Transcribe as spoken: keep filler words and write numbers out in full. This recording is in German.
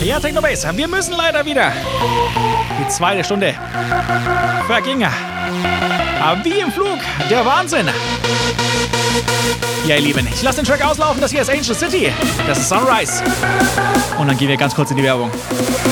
Ja, Technobase, wir müssen leider wieder. Die zweite Stunde verging. Aber wie im Flug, der Wahnsinn. Ja, ihr Lieben, ich lasse den Track auslaufen. Das hier ist Angel City. Das ist Sunrise. Und dann gehen wir ganz kurz in die Werbung.